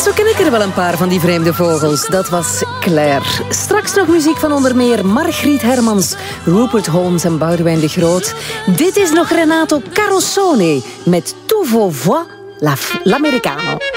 zo ken ik er wel een paar van die vreemde vogels. Dat was Claire. Straks nog muziek van onder meer Margriet Hermans, Rupert Holmes en Boudewijn de Groot. Dit is nog Renato Carosone met Tu vo vois l'americano.